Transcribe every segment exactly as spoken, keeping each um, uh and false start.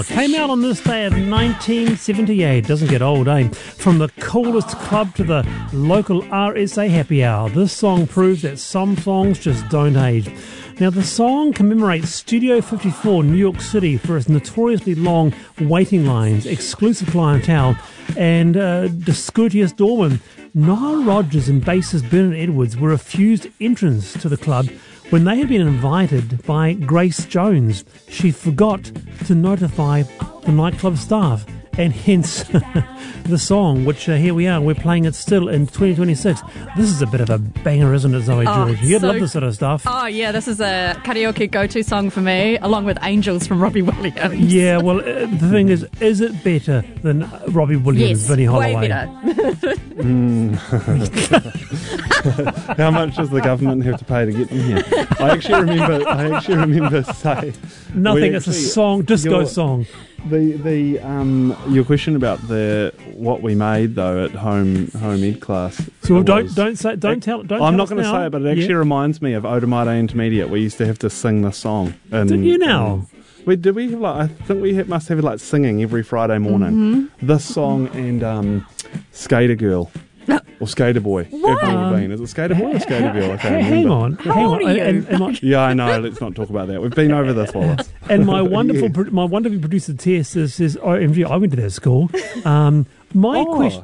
Came out on this day of nineteen seventy-eight. Doesn't get old, eh? From the coolest club to the local R S A happy hour, this song proves that some songs just don't age. Now, the song commemorates Studio fifty-four, New York City, for its notoriously long waiting lines, exclusive clientele, and uh, discourteous doorman. Nile Rodgers and bassist Bernard Edwards were refused entrance to the club when they had been invited by Grace Jones. She forgot to notify the nightclub staff, and hence the song, which uh, here we are, we're playing it still in twenty twenty-six. This is a bit of a banger, isn't it, Zoe Oh, George? You'd so- love this sort of stuff. Oh, yeah, this is a karaoke go-to song for me, along with Angels from Robbie Williams. Yeah, well, uh, the thing is, is it better than uh, Robbie Williams, Yes, Vinnie way Holloway? better. How much does the government have to pay to get them here? I actually remember. I actually remember saying Nothing, we it's a actually- song, disco your- song. The the um your question about the what we made though at home home ed class. So it don't was- don't say don't it- tell. Don't I'm tell not us going to now. say it, but it actually Yeah. reminds me of Odomata Intermediate. We used to have to sing this song. And, Did you now? We did we have like I think we had, must have like singing every Friday morning. Mm-hmm. This song and um, Skater Girl. Or Skater Boy. What? It would have been. Is it Skater Boy or Skater Girl? I can't H- hang remember. on, How hang old on. are you? And, and my, Yeah, I know. Let's not talk about that. We've been over this, Wallace. and my wonderful pro- my wonderful producer Tess says, says O M G, I went to that school. Um, my Oh. question.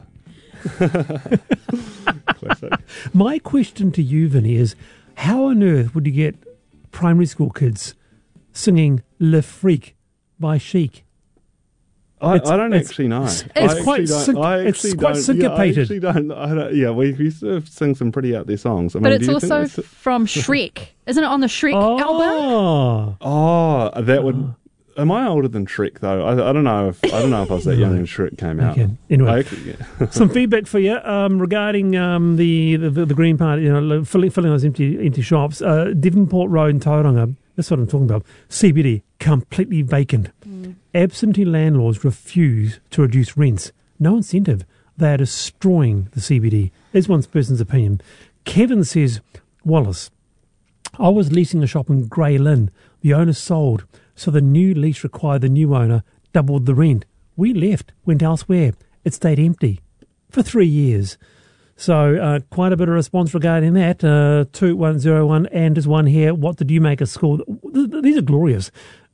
Classic. My question to you, Vinny, is how on earth would you get primary school kids singing Le Freak by Chic? I, It's- I don't it's- actually know. it's I quite actually don't- sync- I it's actually quite don't- syncopated. Yeah, I actually don't, I don't. Yeah, we used to sing some pretty out there songs. I mean, But do it's you think also that's- from Shrek. Isn't it on the Shrek album? Oh, Oh, that would. Am I older than Shrek though? I, I don't know if I don't know if I was that young when Shrek came out. okay. Anyway, I actually, yeah. some feedback for you um, regarding um, the, the the Green Party, you know, filling filling those empty empty shops. Uh, Devonport Road in Tauranga. That's what I'm talking about. C B D completely vacant. Mm. Absentee landlords refuse to reduce rents. No incentive. They are destroying the C B D. That's one person's opinion. Kevin says, Wallace, I was leasing a shop in Grey Lynn. The owner sold, so the new lease required the new owner doubled the rent. We left, went elsewhere. It stayed empty for three years. So uh, quite a bit of response regarding that. Uh, two one zero one, and there's one here. What did you make of school? Th- th- These are glorious.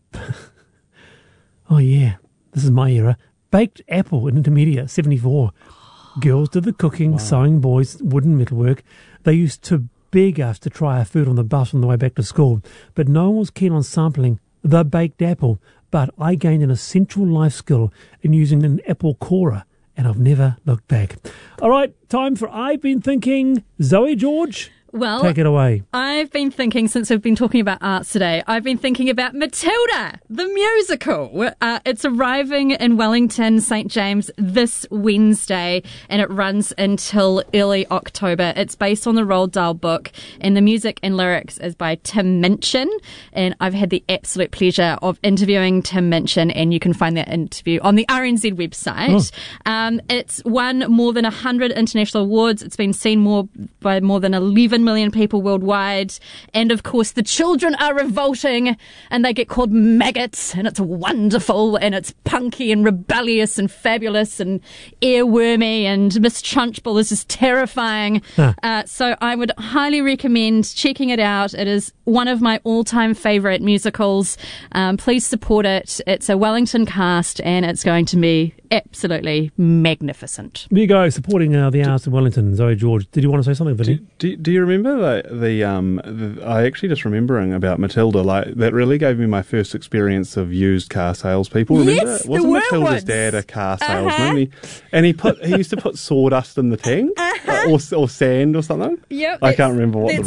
Oh, yeah. This is my era. Baked apple in intermediate, seventy-four. Girls did the cooking, sewing, boys wooden metalwork. They used to beg us to try our food on the bus on the way back to school, but no one was keen on sampling the baked apple. But I gained an essential life skill in using an apple corer, and I've never looked back. All right, time for I've Been Thinking. Zoe George, Well, take it away. I've been thinking, since we've been talking about arts today, I've been thinking about Matilda, the musical. Uh, it's arriving in Wellington, Saint James this Wednesday, and it runs until early October. It's based on the Roald Dahl book, and the music and lyrics is by Tim Minchin. And I've had the absolute pleasure of interviewing Tim Minchin, and you can find that interview on the R N Z website. Oh. Um, it's won more than one hundred international awards. It's been seen more by more than eleven million people worldwide, and of course the children are revolting and they get called maggots, and it's wonderful, and it's punky and rebellious and fabulous and earwormy, and Miss Trunchbull is just terrifying. Huh. Uh, so I would highly recommend checking it out. It is one of my all-time favourite musicals. Um, please support it. It's a Wellington cast, and it's going to be absolutely magnificent. There you go, supporting uh, the arts of Wellington. Zoe George, did you want to say something, Vinny? Do, do, do you remember the, the um? The, I actually just remembering about Matilda. Like that really gave me my first experience of used car salespeople. Remember, Yes, there wasn't were Matilda's ones. dad a car Uh-huh. salesman? He, and he put he used to put sawdust in the tank, Uh-huh. uh, or or sand or something. Yep, I that's- can't remember what the that's